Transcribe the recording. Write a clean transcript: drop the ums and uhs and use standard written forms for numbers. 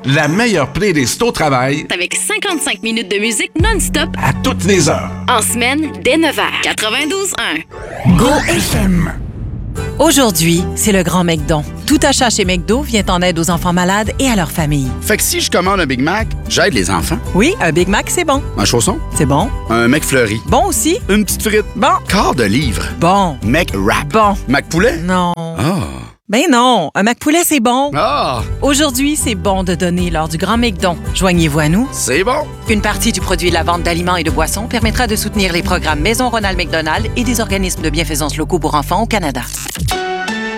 la meilleure playlist au travail avec 55 minutes de musique non-stop à toutes les heures. En semaine, dès 9h. 92.1. Go FM. Aujourd'hui, c'est le grand McDon. Tout achat chez McDo vient en aide aux enfants malades et à leur famille. Fait que si je commande un Big Mac, j'aide les enfants. Oui, un Big Mac, c'est bon. Un chausson? C'est bon. Un McFlurry? Bon aussi. Une petite frite? Bon. Quart de livre? Bon. McWrap? Bon. McPoulet? Non. Ah. Ben non, un McPoulet, c'est bon. Ah. Aujourd'hui, c'est bon de donner lors du Grand McDon. Joignez-vous à nous. C'est bon. Une partie du produit de la vente d'aliments et de boissons permettra de soutenir les programmes Maison Ronald McDonald et des organismes de bienfaisance locaux pour enfants au Canada.